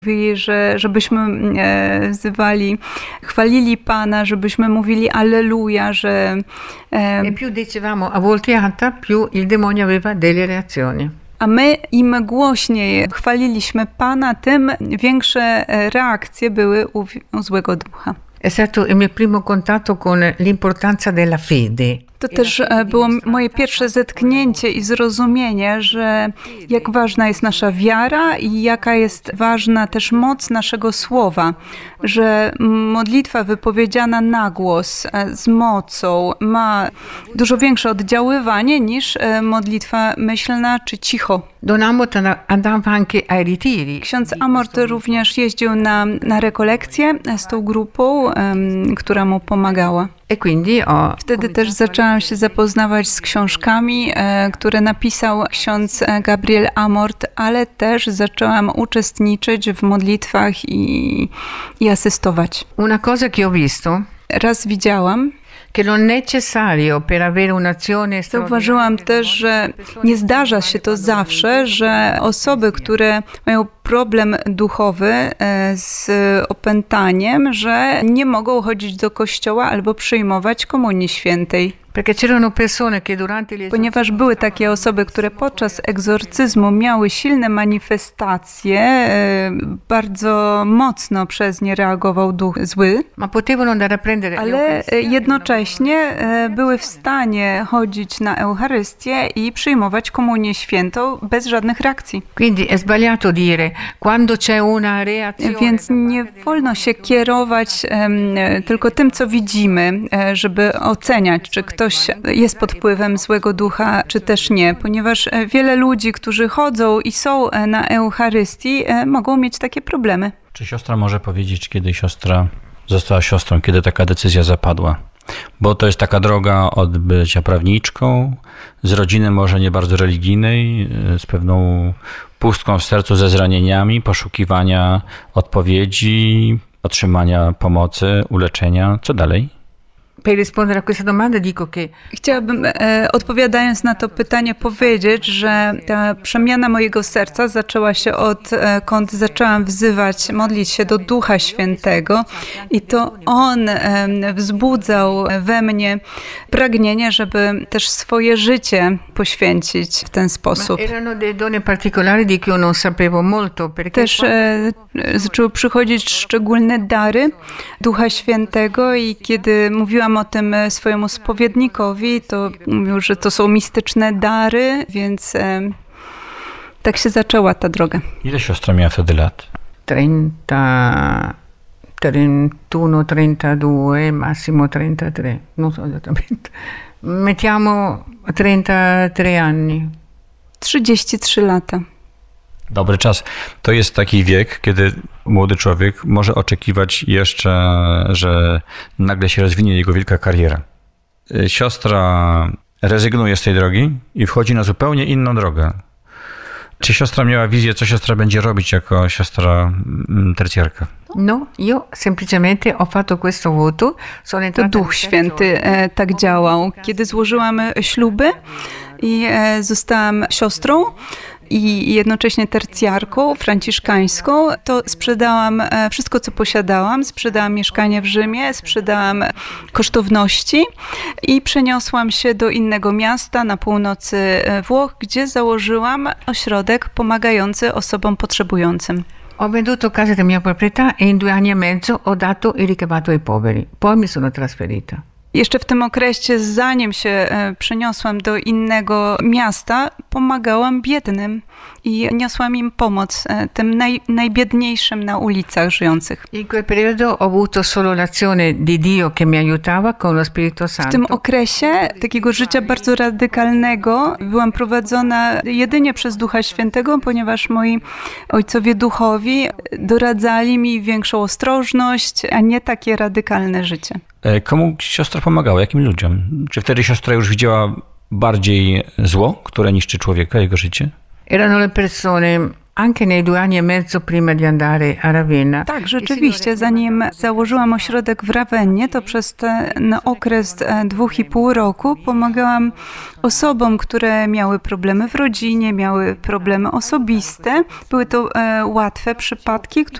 Mówili, żebyśmy wzywali, chwalili Pana, żebyśmy mówili Alleluja, że... E più dicevamo a volte alta, più il demonio aveva delle reazioni. A my im głośniej chwaliliśmy Pana, tym większe reakcje były u złego ducha. È stato il mio primo contatto con l'importanza della fede. To też było moje pierwsze zetknięcie i zrozumienie, że jak ważna jest nasza wiara i jaka jest ważna też moc naszego słowa, że modlitwa wypowiedziana na głos z mocą ma dużo większe oddziaływanie niż modlitwa myślna czy cicho. Don Amort andava anche ai ritiri. Ksiądz Amort również jeździł na rekolekcje z tą grupą, która mu pomagała. Wtedy też zaczęłam się zapoznawać z książkami, które napisał ksiądz Gabriel Amort, ale też zaczęłam uczestniczyć w modlitwach i asystować. Una cosa che ho visto. Raz widziałam, zauważyłam też, że nie zdarza się to zawsze, że osoby, które mają problem duchowy z opętaniem, że nie mogą chodzić do kościoła albo przyjmować Komunii Świętej. Ponieważ były takie osoby, które podczas egzorcyzmu miały silne manifestacje, bardzo mocno przez nie reagował duch zły, ale jednocześnie były w stanie chodzić na Eucharystię i przyjmować Komunię Świętą bez żadnych reakcji. Więc nie wolno się kierować tylko tym, co widzimy, żeby oceniać, czy ktoś jest pod wpływem złego ducha, czy też nie, ponieważ wiele ludzi, którzy chodzą i są na Eucharystii, mogą mieć takie problemy. Czy siostra może powiedzieć, kiedy siostra została siostrą, kiedy taka decyzja zapadła? Bo to jest taka droga od bycia prawniczką, z rodziny może nie bardzo religijnej, z pewną pustką w sercu, ze zranieniami, poszukiwania odpowiedzi, otrzymania pomocy, uleczenia. Co dalej? Chciałabym, odpowiadając na to pytanie, powiedzieć, że ta przemiana mojego serca zaczęła się odkąd zaczęłam wzywać, modlić się do Ducha Świętego i to On wzbudzał we mnie pragnienie, żeby też swoje życie poświęcić w ten sposób. Też zaczęły przychodzić szczególne dary Ducha Świętego i kiedy mówiłam o tym swojemu spowiednikowi, to mówił, że to są mistyczne dary, więc tak się zaczęła ta droga. Ile siostra miała wtedy lat? 31, 32, massimo 33, non so esattamente. Mettiamo 33 anni. 33 lata. Dobry czas. To jest taki wiek, kiedy młody człowiek może oczekiwać jeszcze, że nagle się rozwinie jego wielka kariera. Siostra rezygnuje z tej drogi i wchodzi na zupełnie inną drogę. Czy siostra miała wizję, co siostra będzie robić jako siostra tercjarka? No, io semplicemente ho fatto questo voto. To Duch Święty tak działał. Kiedy złożyłam śluby i zostałam siostrą i jednocześnie tercjarką franciszkańską, to sprzedałam wszystko, co posiadałam. Sprzedałam mieszkanie w Rzymie, sprzedałam kosztowności i przeniosłam się do innego miasta na północy Włoch, gdzie założyłam ośrodek pomagający osobom potrzebującym. Ho venduto casa di mia proprietà e in 2 anni e mezzo ho dato il ricavato ai poveri. Poi mi sono trasferita. Jeszcze w tym okresie, zanim się przeniosłam do innego miasta, pomagałam biednym i niosłam im pomoc, tym najbiedniejszym na ulicach żyjących. In quel periodo ho avuto solo l'azione di Dio che mi aiutava con lo Spirito Santo. W tym okresie takiego życia bardzo radykalnego byłam prowadzona jedynie przez Ducha Świętego, ponieważ moi ojcowie duchowi doradzali mi większą ostrożność, a nie takie radykalne życie. Komu siostra pomagała? Jakim ludziom? Czy wtedy siostra już widziała bardziej zło, które niszczy człowieka, jego życie? Erano le persone anche nei 2 anni e mezzo prima di andare a Ravenna. Tak, rzeczywiście, zanim założyłam ośrodek w Rawennie, to przez ten okres 2,5 roku pomagałam osobom, które miały problemy w rodzinie, miały problemy osobiste. Były to łatwe przypadki,